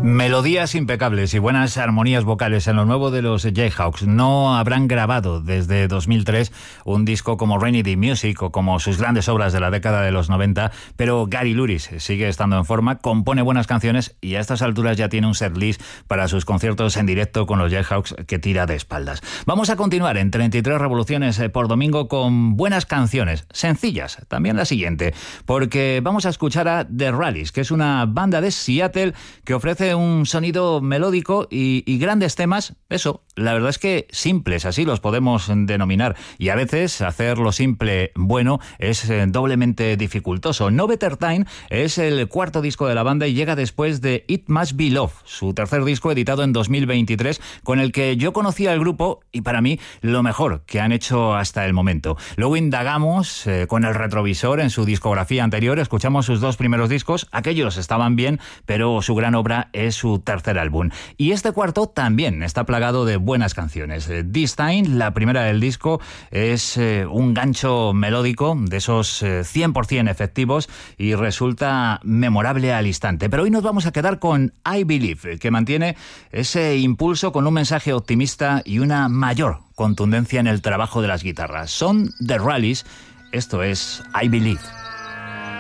Melodías impecables y buenas armonías vocales en lo nuevo de los Jayhawks. No habrán grabado desde 2003 un disco como Rainy Day Music o como sus grandes obras de la década de los 90, pero Gary Louris sigue estando en forma, compone buenas canciones y a estas alturas ya tiene un setlist para sus conciertos en directo con los Jayhawks que tira de espaldas. Vamos a continuar en 33 revoluciones por domingo con buenas canciones, sencillas, también la siguiente, porque vamos a escuchar a The Rallies, que es una banda de Seattle que ofrece un sonido melódico y grandes temas, eso, la verdad es que simples, así los podemos denominar, y a veces hacer lo simple bueno es doblemente dificultoso. No Better Time es el cuarto disco de la banda y llega después de It Must Be Love, su tercer disco editado en 2023, con el que yo conocí al grupo y para mí lo mejor que han hecho hasta el momento. Luego indagamos con el retrovisor en su discografía anterior, escuchamos sus dos primeros discos, aquellos estaban bien, pero su gran obra es su tercer álbum. Y este cuarto también está plagado de buenas canciones. This Time, la primera del disco, es un gancho melódico de esos 100% efectivos y resulta memorable al instante. Pero hoy nos vamos a quedar con I Believe, que mantiene ese impulso con un mensaje optimista y una mayor contundencia en el trabajo de las guitarras. Son The Rallies, esto es I Believe.